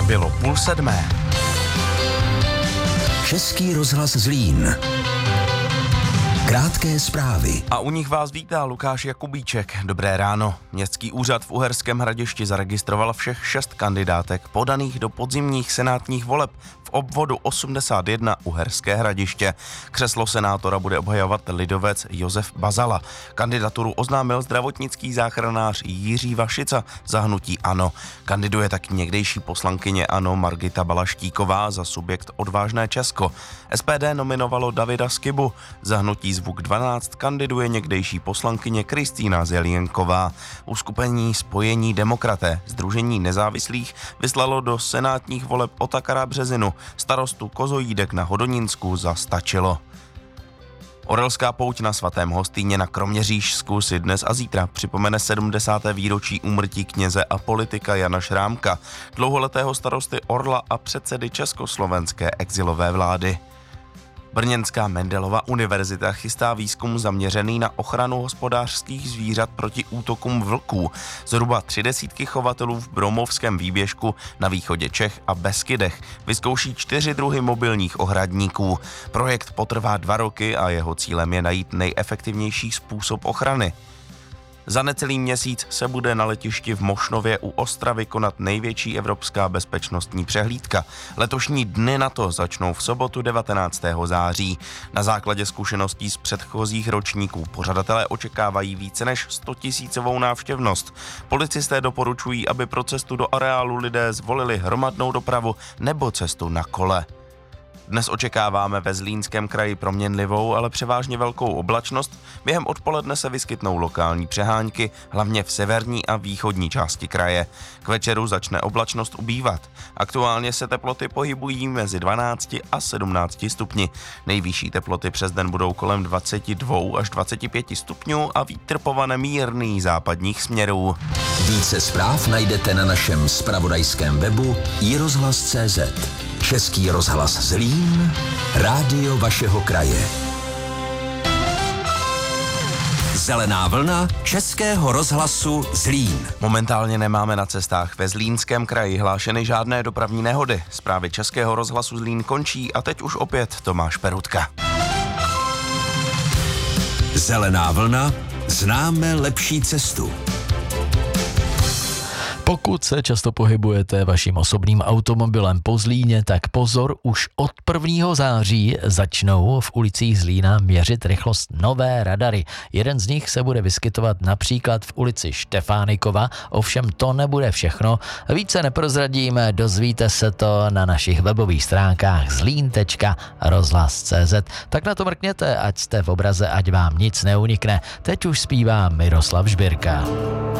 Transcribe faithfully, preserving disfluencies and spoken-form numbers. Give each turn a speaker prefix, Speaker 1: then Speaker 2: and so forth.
Speaker 1: Bylo půl sedmé.
Speaker 2: Český rozhlas Zlín. Krátké zprávy.
Speaker 1: A u nich vás vítá Lukáš Jakubíček. Dobré ráno. Městský úřad v Uherském Hradišti zaregistroval všech šest kandidátek podaných do podzimních senátních voleb v obvodu osmdesát jedna Uherské Hradiště. Křeslo senátora bude obhajovat lidovec Josef Bazala. Kandidaturu oznámil zdravotnický záchranář Jiří Vašica za hnutí ANO. Kandiduje tak někdejší poslankyně ANO Margita Balaštíková za subjekt Odvážné Česko. S P D nominovalo Davida Skibu. Za hnutí Zvuk dvanáct kandiduje někdejší poslankyně Kristýna Zelienková. Uskupení Spojení demokraté Sdružení nezávislých vyslalo do senátních voleb Otakara Březinu. Starostu Kozojídek na Hodonínsku zastačilo. Orelská pouť na Svatém Hostýně na Kroměřížsku si dnes a zítra připomene sedmdesáté výročí úmrtí kněze a politika Jana Šrámka, dlouholetého starosty Orla a předsedy československé exilové vlády. Brněnská Mendelova univerzita chystá výzkum zaměřený na ochranu hospodářských zvířat proti útokům vlků. Zhruba tři desítky chovatelů v Bromovském výběžku na východě Čech a Beskydech vyzkouší čtyři druhy mobilních ohradníků. Projekt potrvá dva roky a jeho cílem je najít nejefektivnější způsob ochrany. Za necelý měsíc se bude na letišti v Mošnově u Ostravy konat největší evropská bezpečnostní přehlídka. Letošní dny NATO začnou v sobotu devatenáctého září. Na základě zkušeností z předchozích ročníků pořadatelé očekávají více než stotisícovou návštěvnost. Policisté doporučují, aby pro cestu do areálu lidé zvolili hromadnou dopravu nebo cestu na kole. Dnes očekáváme ve Zlínském kraji proměnlivou, ale převážně velkou oblačnost. Během odpoledne se vyskytnou lokální přehánky, hlavně v severní a východní části kraje. K večeru začne oblačnost ubývat. Aktuálně se teploty pohybují mezi dvanácti a sedmnácti stupni. Nejvyšší teploty přes den budou kolem dvacet dva až dvacet pět stupňů a vítr povane mírný západních směrů.
Speaker 2: Více zpráv najdete na našem zpravodajském webu i rozhlas tečka cé zet. Český rozhlas Zlín, rádio vašeho kraje. Zelená vlna Českého rozhlasu Zlín.
Speaker 1: Momentálně nemáme na cestách ve Zlínském kraji hlášeny žádné dopravní nehody. Zprávy Českého rozhlasu Zlín končí a teď už opět Tomáš Perutka.
Speaker 2: Zelená vlna, známe lepší cestu.
Speaker 3: Pokud se často pohybujete vaším osobním automobilem po Zlíně, tak pozor, už od prvního září začnou v ulicích Zlína měřit rychlost nové radary. Jeden z nich se bude vyskytovat například v ulici Štefánikova, ovšem to nebude všechno. Více neprozradíme, dozvíte se to na našich webových stránkách zlín tečka rozhlas tečka cé zet. Tak na to mrkněte, ať jste v obraze, ať vám nic neunikne. Teď už zpívá Miroslav Žbírka.